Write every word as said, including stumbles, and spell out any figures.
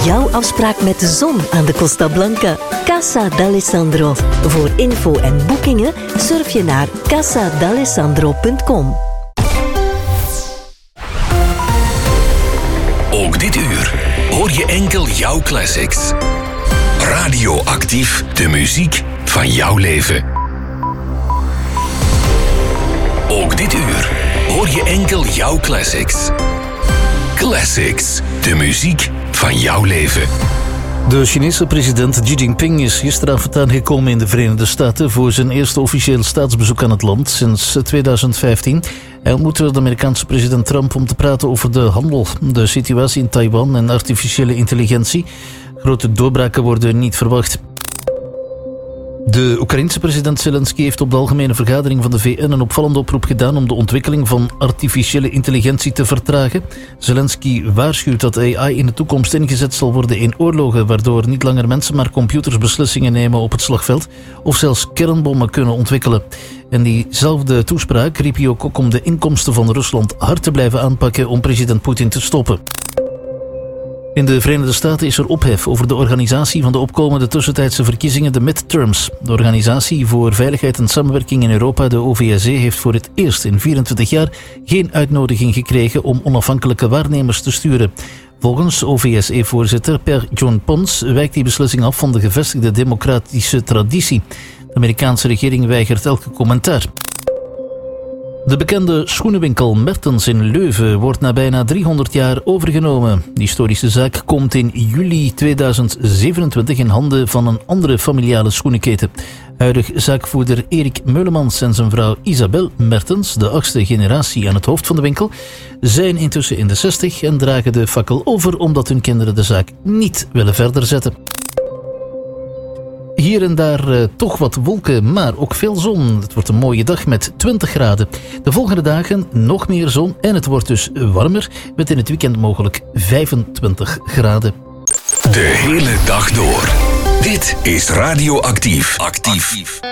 jouw afspraak met de zon aan de Costa Blanca. Casa d'Alessandro. Voor info en boekingen surf je naar casa d'alessandro punt com. Ook dit uur hoor je enkel jouw classics. Radioactief, de muziek van jouw leven. Ook dit uur hoor je enkel jouw classics. Classics, de muziek van jouw leven. De Chinese president Xi Jinping is gisteravond aangekomen in de Verenigde Staten voor zijn eerste officieel staatsbezoek aan het land sinds tweeduizend vijftien. Hij ontmoette de Amerikaanse president Trump om te praten over de handel, de situatie in Taiwan en artificiële intelligentie. Grote doorbraken worden niet verwacht. De Oekraïense president Zelensky heeft op de algemene vergadering van de V N een opvallende oproep gedaan om de ontwikkeling van artificiële intelligentie te vertragen. Zelensky waarschuwt dat A I in de toekomst ingezet zal worden in oorlogen, waardoor niet langer mensen maar computers beslissingen nemen op het slagveld of zelfs kernbommen kunnen ontwikkelen. In diezelfde toespraak riep hij ook op om de inkomsten van Rusland hard te blijven aanpakken om president Poetin te stoppen. In de Verenigde Staten is er ophef over de organisatie van de opkomende tussentijdse verkiezingen, de midterms. De Organisatie voor Veiligheid en Samenwerking in Europa, de O V S E, heeft voor het eerst in vierentwintig jaar geen uitnodiging gekregen om onafhankelijke waarnemers te sturen. Volgens O V S E-voorzitter Per John Pons wijkt die beslissing af van de gevestigde democratische traditie. De Amerikaanse regering weigert elke commentaar. De bekende schoenenwinkel Mertens in Leuven wordt na bijna driehonderd jaar overgenomen. De historische zaak komt in juli tweeduizend zevenentwintig in handen van een andere familiale schoenenketen. Huidig zaakvoerder Erik Meulemans en zijn vrouw Isabel Mertens, de achtste generatie aan het hoofd van de winkel, zijn intussen in de zestig en dragen de fakkel over omdat hun kinderen de zaak niet willen verder zetten. Hier en daar uh, toch wat wolken, maar ook veel zon. Het wordt een mooie dag met twintig graden. De volgende dagen nog meer zon en het wordt dus warmer, met in het weekend mogelijk vijfentwintig graden. De hele dag door. Dit is Radioactief. Actief.